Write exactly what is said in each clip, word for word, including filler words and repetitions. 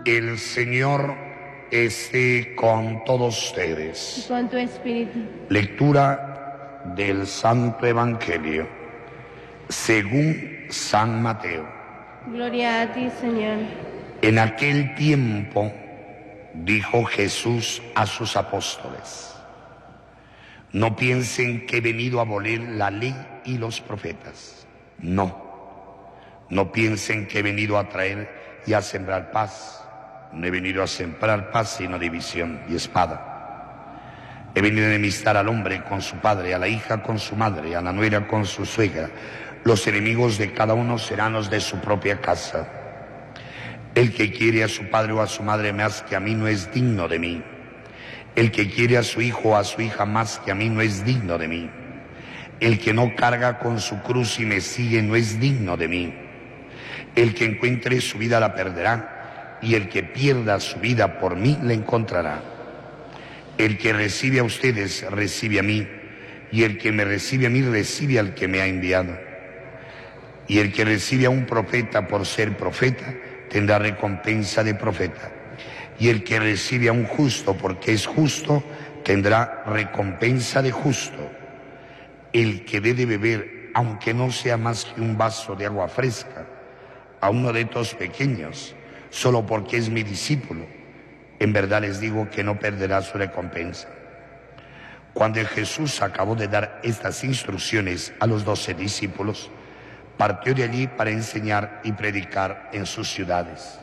El Señor esté con todos ustedes. Y con tu espíritu. Lectura del Santo Evangelio según San Mateo. Gloria a ti, Señor. En aquel tiempo dijo Jesús a sus apóstoles: no piensen que he venido a abolir la ley y los profetas. No, no piensen que he venido a traer y a sembrar paz. No he venido a sembrar paz, sino división y espada. He venido a enemistar al hombre con su padre, a la hija con su madre, a la nuera con su suegra. Los enemigos de cada uno serán los de su propia casa. El que quiere a su padre o a su madre más que a mí no es digno de mí. El que quiere a su hijo o a su hija más que a mí no es digno de mí. El que no carga con su cruz y me sigue no es digno de mí. El que encuentre su vida la perderá, y el que pierda su vida por mí la encontrará. El que recibe a ustedes recibe a mí, y el que me recibe a mí recibe al que me ha enviado. Y el que recibe a un profeta por ser profeta tendrá recompensa de profeta, y el que recibe a un justo porque es justo tendrá recompensa de justo. El que dé de beber, aunque no sea más que un vaso de agua fresca, a uno de estos pequeños, solo porque es mi discípulo, en verdad les digo que no perderá su recompensa. Cuando Jesús acabó de dar estas instrucciones a los doce discípulos, partió de allí para enseñar y predicar en sus ciudades.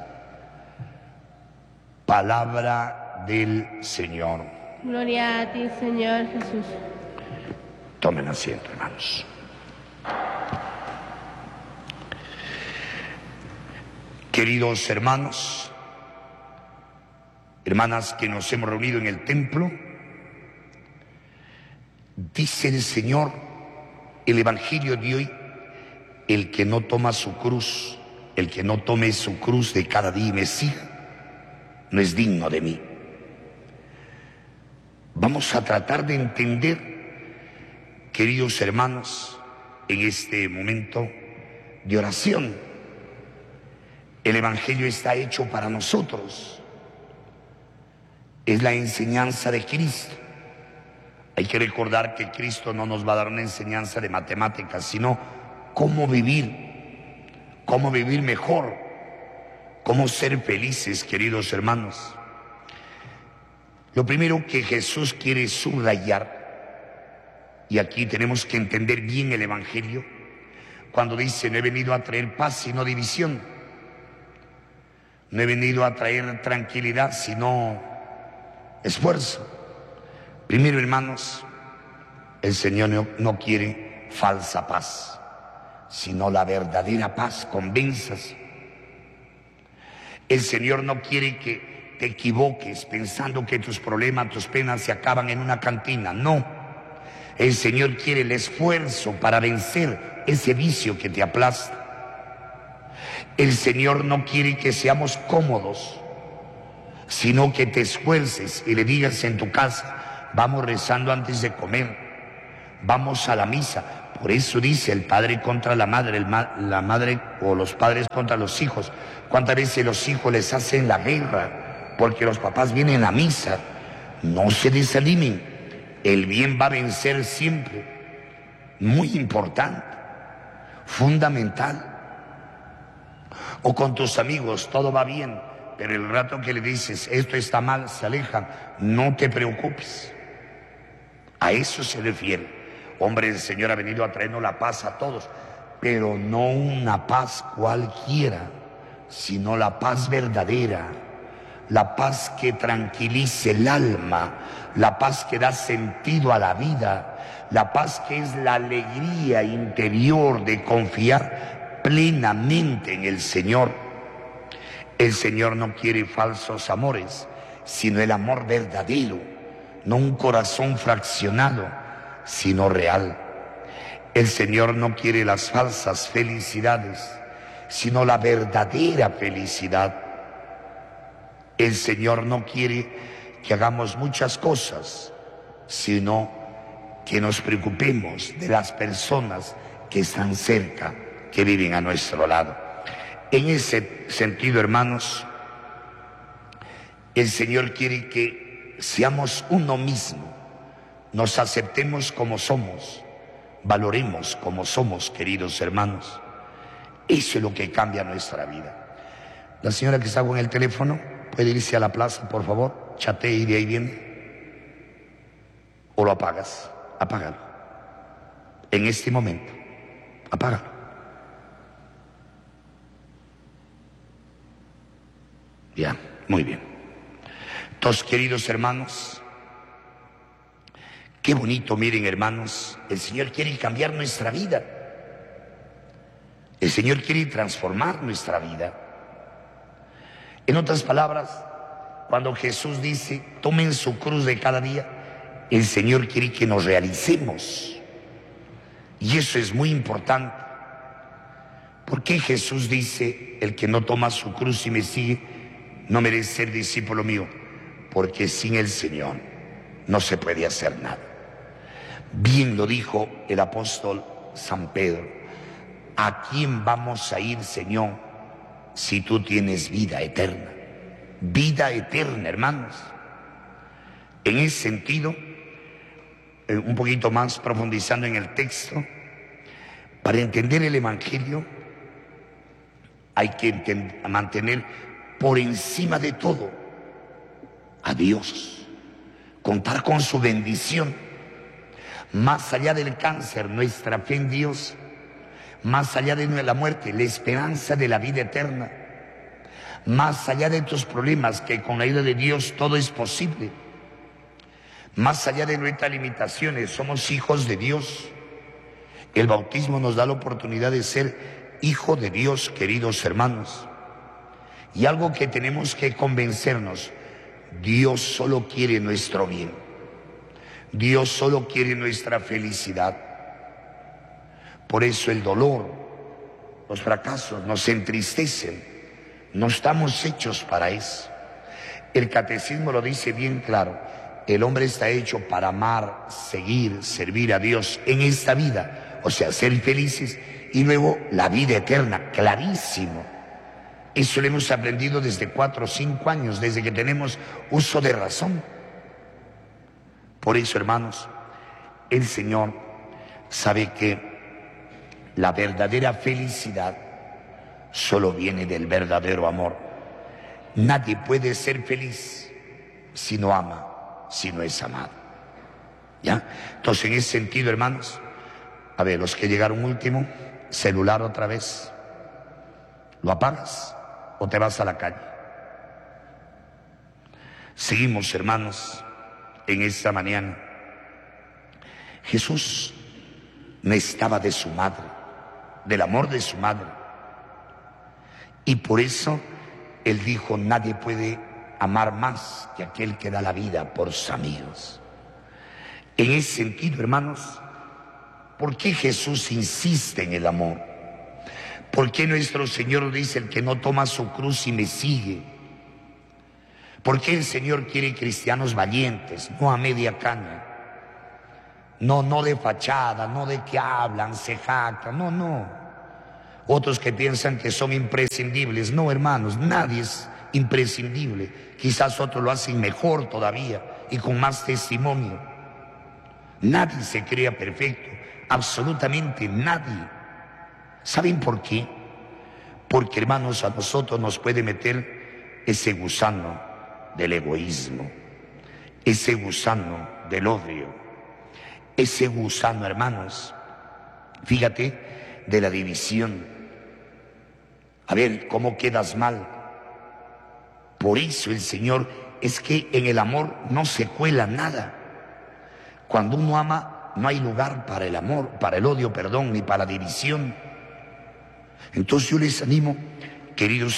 Palabra del Señor. Gloria a ti, Señor Jesús. Tomen asiento, hermanos. Queridos hermanos, hermanas que nos hemos reunido en el templo, dice el Señor, el Evangelio de hoy: el que no toma su cruz, el que no tome su cruz de cada día y me siga, no es digno de mí. Vamos a tratar de entender, queridos hermanos, en este momento de oración. El Evangelio está hecho para nosotros. Es la enseñanza de Cristo. Hay que recordar que Cristo no nos va a dar una enseñanza de matemáticas, sino cómo vivir, cómo vivir mejor, cómo ser felices, queridos hermanos. Lo primero que Jesús quiere subrayar, y aquí tenemos que entender bien el Evangelio, cuando dice: no he venido a traer paz sino división. No he venido a traer tranquilidad, sino esfuerzo. Primero, hermanos, el Señor no, no quiere falsa paz, sino la verdadera paz con venzas. El Señor no quiere que te equivoques pensando que tus problemas, tus penas se acaban en una cantina. No. El Señor quiere el esfuerzo para vencer ese vicio que te aplasta. El Señor no quiere que seamos cómodos, sino que te esfuerces y le digas en tu casa: vamos rezando antes de comer, vamos a la misa. Por eso dice el padre contra la madre, el ma la madre o los padres contra los hijos. ¿Cuántas veces los hijos les hacen la guerra porque los papás vienen a misa? No se desanimen, el bien va a vencer siempre. Muy importante, fundamental. O con tus amigos, todo va bien, pero el rato que le dices esto está mal, se alejan. No te preocupes. A eso se refiere. Hombre, el Señor ha venido a traernos la paz a todos, pero no una paz cualquiera, sino la paz verdadera, la paz que tranquilice el alma, la paz que da sentido a la vida, la paz que es la alegría interior de confiar plenamente en el Señor. El Señor no quiere falsos amores, sino el amor verdadero, no un corazón fraccionado, sino real. El Señor no quiere las falsas felicidades, sino la verdadera felicidad. El Señor no quiere que hagamos muchas cosas, sino que nos preocupemos de las personas que están cerca, que viven a nuestro lado. En ese sentido, hermanos, El Señor quiere que seamos uno mismo, nos aceptemos como somos, valoremos como somos, queridos hermanos. Eso es lo que cambia nuestra vida. La señora que está con el teléfono puede irse a la plaza, por favor, chatee y de ahí viene. O lo apagas, apágalo. En este momento, apágalo. Ya, muy bien. Entonces, queridos hermanos, qué bonito, miren hermanos, el Señor quiere cambiar nuestra vida. El Señor quiere transformar nuestra vida. En otras palabras, cuando Jesús dice, tomen su cruz de cada día, el Señor quiere que nos realicemos. Y eso es muy importante. ¿Por qué Jesús dice, el que no toma su cruz y me sigue, no merece ser discípulo mío? Porque sin el Señor no se puede hacer nada. Bien lo dijo el apóstol San Pedro. ¿A quién vamos a ir, Señor, si tú tienes vida eterna? Vida eterna, hermanos. En ese sentido, un poquito más profundizando en el texto, para entender el Evangelio hay que mantener por encima de todo a Dios, contar con su bendición. Más allá del cáncer, nuestra fe en Dios. Más allá de la muerte, la esperanza de la vida eterna. Más allá de tus problemas, que con la ayuda de Dios todo es posible. Más allá de nuestras limitaciones, somos hijos de Dios. El bautismo nos da la oportunidad de ser hijo de Dios, queridos hermanos. Y algo que tenemos que convencernos, Dios solo quiere nuestro bien. Dios solo quiere nuestra felicidad. Por eso el dolor, los fracasos nos entristecen. No estamos hechos para eso. El catecismo lo dice bien claro. El hombre está hecho para amar, seguir, servir a Dios en esta vida. O sea, ser felices. Y luego la vida eterna, clarísimo. Eso lo hemos aprendido desde cuatro o cinco años, desde que tenemos uso de razón. Por eso, hermanos, el Señor sabe que la verdadera felicidad solo viene del verdadero amor. Nadie puede ser feliz si no ama, si no es amado. ¿Ya? Entonces, en ese sentido, hermanos, a ver, los que llegaron último, celular otra vez, ¿lo apagas o te vas a la calle? Seguimos, hermanos, en esta mañana. Jesús necesitaba de su madre, del amor de su madre. Y por eso Él dijo, nadie puede amar más que aquel que da la vida por sus amigos. En ese sentido, hermanos, ¿por qué Jesús insiste en el amor? ¿Por qué nuestro Señor dice, el que no toma su cruz y me sigue? ¿Por qué el Señor quiere cristianos valientes, no a media caña? No, no de fachada, no de que hablan, se jactan, no, no. Otros que piensan que son imprescindibles. No, hermanos, nadie es imprescindible. Quizás otros lo hacen mejor todavía y con más testimonio. Nadie se crea perfecto, absolutamente nadie. ¿Saben por qué? Porque, hermanos, a nosotros nos puede meter ese gusano del egoísmo, ese gusano del odio, ese gusano, hermanos, fíjate, de la división. A ver, ¿cómo quedas mal? Por eso el Señor, es que en el amor no se cuela nada. Cuando uno ama, no hay lugar para el amor, para el odio, perdón, ni para la división. Entonces yo les animo, queridos